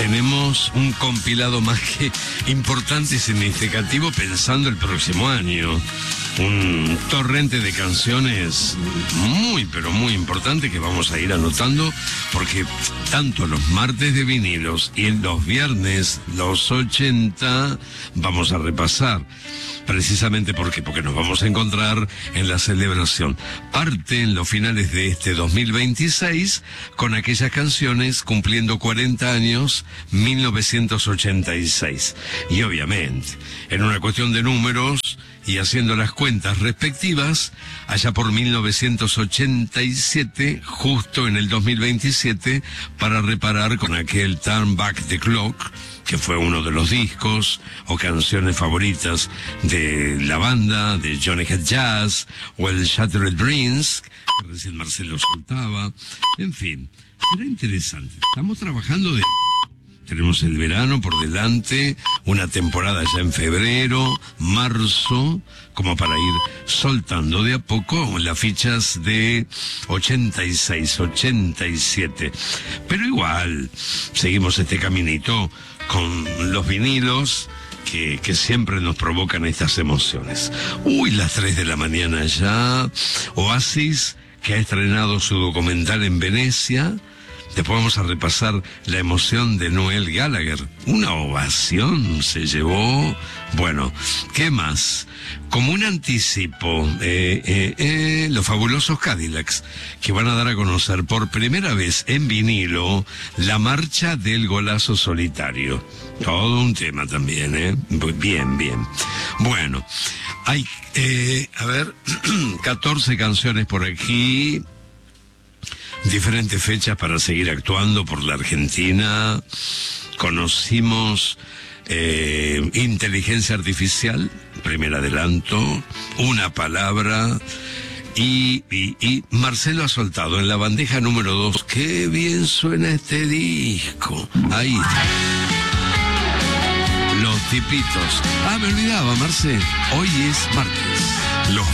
Tenemos un compilado más que importante y significativo pensando el próximo año. Un torrente de canciones muy, pero muy importante que vamos a ir anotando, porque tanto los martes de vinilos y los viernes, los 80, vamos a repasar. Precisamente porque nos vamos a encontrar en la celebración. Parte en los finales de este 2026 con aquellas canciones cumpliendo 40 años, 1986. Y obviamente, en una cuestión de números y haciendo las cuentas respectivas, allá por 1987, justo en el 2027, para reparar con aquel Turn Back the Clock, que fue uno de los discos o canciones favoritas de la banda, de Johnny Head Jazz, o el Shattered Dreams, que recién Marcelo soltaba. En fin, será interesante. Estamos trabajando de... Tenemos el verano por delante, una temporada ya en febrero, marzo, como para ir soltando de a poco las fichas de 86, 87. Pero igual, seguimos este caminito con los vinilos que siempre nos provocan estas emociones. Uy, las 3 de la mañana ya. Oasis, que ha estrenado su documental en Venecia. Después vamos a repasar la emoción de Noel Gallagher. Una ovación se llevó. Bueno, ¿qué más? Como un anticipo, los fabulosos Cadillacs, que van a dar a conocer por primera vez en vinilo la marcha del golazo solitario. Todo un tema también, ¿eh? Bien, bien. Bueno, hay, 14 canciones por aquí. Diferentes fechas para seguir actuando por la Argentina. Conocimos Inteligencia Artificial, primer adelanto, Una Palabra, y Marcelo ha soltado en la bandeja número 2. ¡Qué bien suena este disco! Ahí está. Los tipitos. Me olvidaba, Marce. Hoy es martes. Los